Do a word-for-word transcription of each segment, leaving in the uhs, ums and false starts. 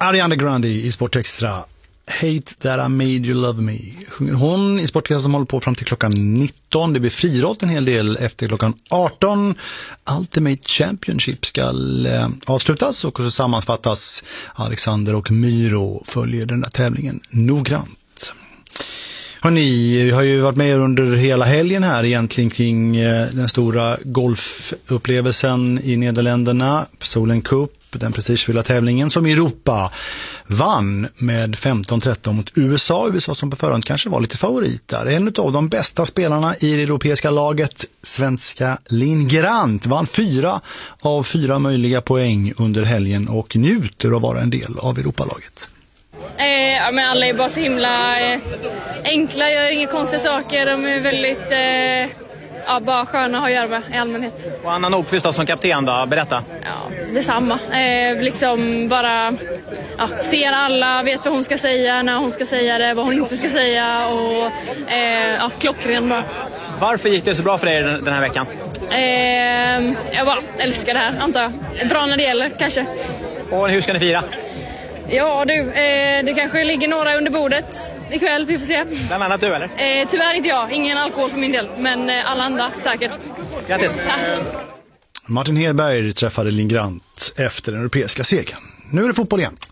Ariana Grande i Sport Extra. Hate that I made you love me. Sjunger hon i Sport Extra som håller på fram till klockan nitton. Det blir friidrott en hel del efter klockan arton. Ultimate Championship ska eh, avslutas och så sammanfattas. Alexander och Miro följer den här tävlingen noggrant. Hörrni, vi har ju varit med under hela helgen här egentligen kring eh, den stora golfupplevelsen i Nederländerna, Solheim Cup, den prestigefulla tävlingen som Europa vann med femton tretton mot U S A. U S A som på förhand kanske var lite favorit där. En av de bästa spelarna i det europeiska laget, svenska Linn Grant, vann fyra av fyra möjliga poäng under helgen och njuter av att vara en del av Europalaget. Eh, ja, men alla är bara så himla eh, enkla, gör inga konstiga saker. De är väldigt eh, ja, bara sköna att ha att göra med i allmänhet. Och Anna Nordqvist då, som kapten då, berätta. Ja, detsamma. Eh, liksom bara ja, ser alla, vet vad hon ska säga, när hon ska säga det, vad hon inte ska säga och eh, ja, klockren bara. Varför gick det så bra för dig den här veckan? Eh, jag bara älskar det här, antar jag. Bra när det gäller, kanske. Och hur ska ni fira? Ja du, eh, det kanske ligger några under bordet ikväll, vi får se. Bland annat du eller? Eh, tyvärr inte jag, ingen alkohol för min del, men eh, alla andra säkert. Grattis! Tack! Martin Hedberg träffade Linn Grant efter den europeiska segern. Nu är det fotboll igen.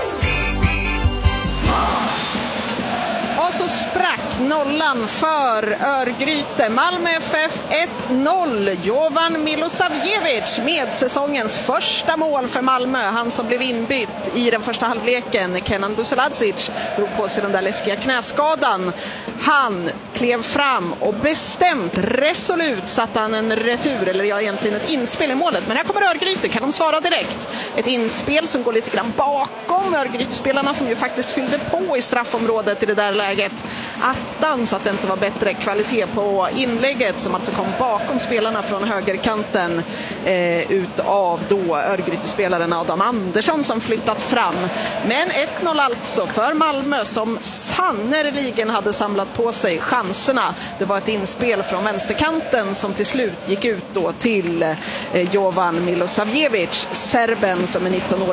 Och så sprack nollan för Örgryte. Malmö F F ett noll. Jovan Milosavljevic med säsongens första mål för Malmö. Han som blev inbytt i den första halvleken. Kenan Buseladzic drog på sig den där läskiga knäskadan. Han klev fram och bestämt, resolut satte han en retur, eller ja, egentligen ett inspel i målet. Men här kommer Örgryte, kan de svara direkt? Ett inspel som går lite grann bakom Örgryte-spelarna som ju faktiskt fyllde på i straffområdet i det där läget. Attans att det inte var bättre kvalitet på inlägget som alltså kom bakom spelarna från högerkanten eh, utav då Örgryte-spelaren Adam Andersson som flyttat fram. Men ett noll alltså för Malmö som sannerligen hade samlat på sig chanserna. Det var ett inspel från vänsterkanten som till slut gick ut då till eh, Jovan Milosavljevic, serben som är nitton år.